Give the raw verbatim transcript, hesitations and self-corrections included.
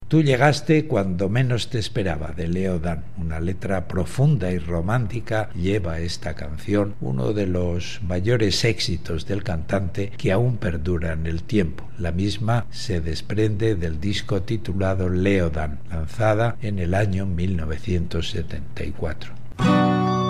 Tú llegaste cuando menos te esperaba, de Leo Dan. Una letra profunda y romántica lleva esta canción, uno de los mayores éxitos del cantante que aún perdura en el tiempo. La misma se desprende del disco titulado Leo Dan, lanzada en el año mil novecientos setenta y cuatro.